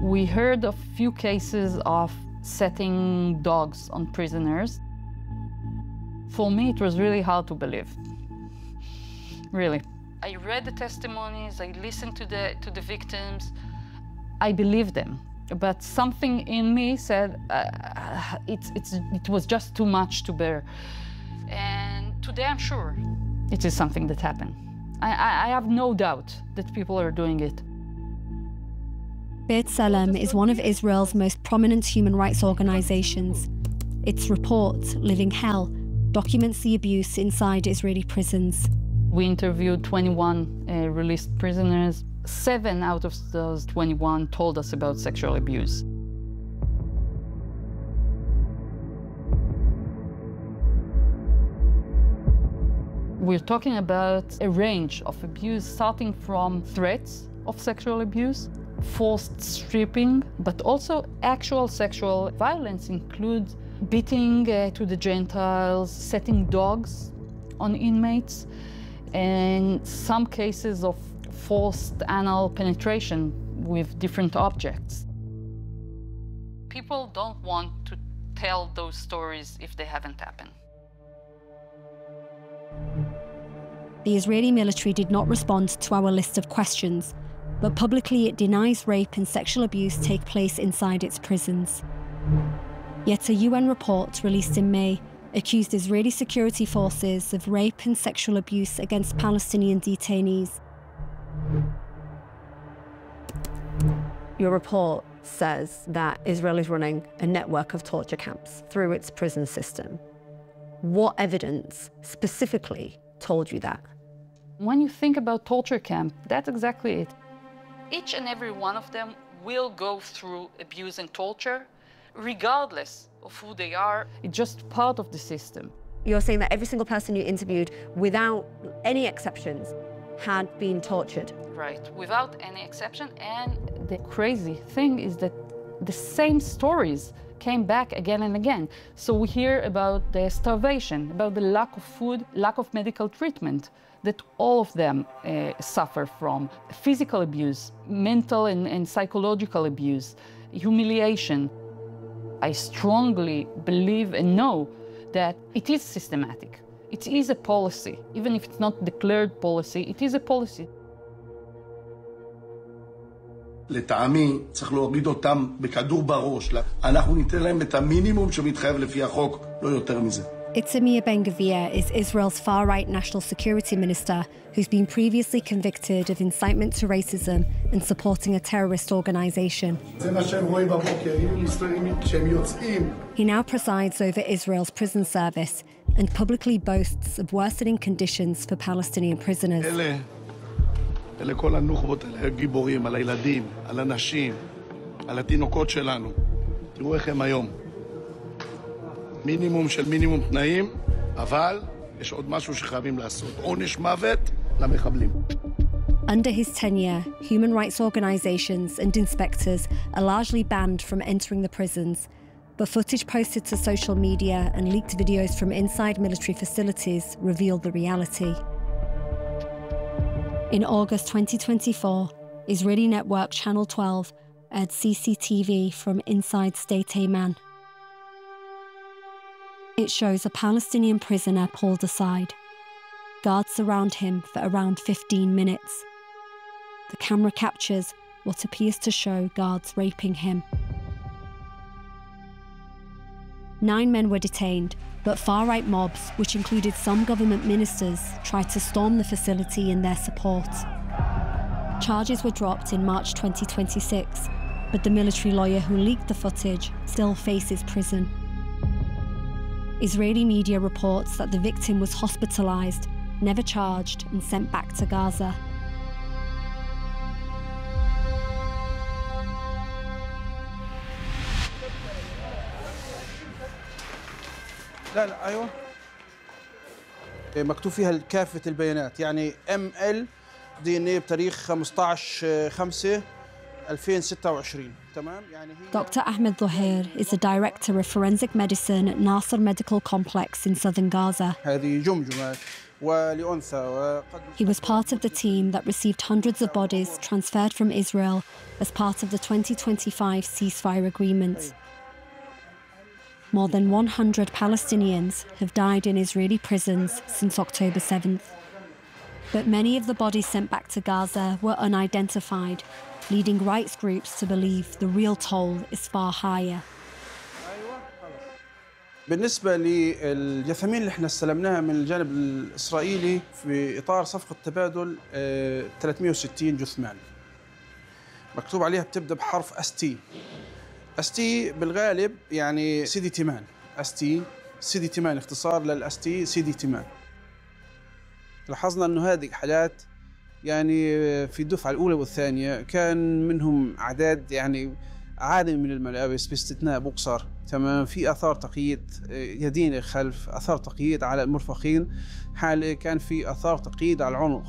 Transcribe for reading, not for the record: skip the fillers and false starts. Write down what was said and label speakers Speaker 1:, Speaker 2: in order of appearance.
Speaker 1: We heard of few cases of setting dogs on prisoners. For me, it was really hard to believe, really. I read the testimonies, I listened to the victims, I believed them. But something in me said it was just too much to bear. And today I'm sure it is something that happened. I have no doubt that people are doing it.
Speaker 2: B'Tselem is one of Israel's most prominent human rights organizations. Its report, Living Hell, documents the abuse inside Israeli prisons.
Speaker 1: We interviewed 21 released prisoners. 7 out of those 21 told us about sexual abuse. We're talking about a range of abuse, starting from threats of sexual abuse, forced stripping, but also actual sexual violence includes beating to the genitals, setting dogs on inmates, and some cases of forced anal penetration with different objects. People don't want to tell those stories if they haven't happened.
Speaker 2: The Israeli military did not respond to our list of questions, but publicly it denies rape and sexual abuse take place inside its prisons. Yet a UN report released in May accused Israeli security forces of rape and sexual abuse against Palestinian detainees.
Speaker 3: Your report says that Israel is running a network of torture camps through its prison system. What evidence specifically told you that?
Speaker 1: When you think about torture camp, that's exactly it. Each and every one of them will go through abuse and torture, regardless of who they are. It's just part of the system.
Speaker 3: You're saying that every single person you interviewed, without any exceptions, had been tortured.
Speaker 1: Right, without any exception. And the crazy thing is that the same stories came back again and again. So we hear about the starvation, about the lack of food, lack of medical treatment, that all of them suffer from. Physical abuse, mental and psychological abuse, humiliation. I strongly believe and know that it is systematic. It is a policy. Even if it's not declared policy, it is a policy.
Speaker 4: לטעמי צריך להוריד אותם בכדור בראש. אנחנו ניתן להם את המינימום שמתחייב לפי החוק, לא יותר מזה.
Speaker 2: Itamar Ben-Gvir is Israel's far-right national security minister who's been previously convicted of incitement to racism and supporting a terrorist organization. He now presides over Israel's prison service and publicly boasts of worsening conditions for Palestinian prisoners.
Speaker 4: אלה כל הנוח'בות, אלה גיבורים, על הילדים, על הנשים, על התינוקות שלנו. תראו איך הם היום. מינימום של מינימום תנאים, אבל יש עוד משהו שחייבים לעשות. עונש מוות למחבלים.
Speaker 2: Under his tenure, human rights organizations and inspectors are largely banned from entering the prisons, but footage posted to social media and leaked videos from inside military facilities reveal the reality. In August 2024, Israeli network Channel 12 aired CCTV from inside State Eiman. It shows a Palestinian prisoner pulled aside. Guards surround him for around 15 minutes. The camera captures what appears to show guards raping him. 9 men were detained, but far-right mobs, which included some government ministers, tried to storm the facility in their support. Charges were dropped in March 2026, but the military lawyer who leaked the footage still faces prison. Israeli media reports that the victim was hospitalized, never charged, and sent back to Gaza.
Speaker 5: لا لا ايوه مكتوب فيها كافة البيانات يعني ML DNA بتاريخ 15/5/2026 تمام يعني
Speaker 2: Dr. Ahmed Lohir is the director of forensic medicine at Nasser Medical Complex in southern Gaza.
Speaker 5: هذه جمجمة ولأنثى وقد
Speaker 2: He was part of the team that received hundreds of bodies transferred from Israel as part of the 2025 ceasefire agreement. More than 100 Palestinians have died in Israeli prisons since October 7th. But many of the bodies sent back to Gaza were unidentified, leading rights groups to believe the real toll is far higher.
Speaker 5: بالنسبة للجثامين اللي احنا استلمناها من الجانب الإسرائيلي في إطار صفقة تبادل 360 جثمان مكتوب عليها بتبدأ بحرف ST. ST بالغالب يعني سيدي تيمان. ST سيدي تيمان اختصار للST سيدي تيمان. لاحظنا أنه هذه حالات يعني في الدفعة الأولى والثانية كان منهم أعداد يعني عادة من الملابس باستثناء بوكسر. تمام. في آثار تقييد يدين الخلف، آثار تقييد على المرفقين، حال كان في آثار تقييد على العنق.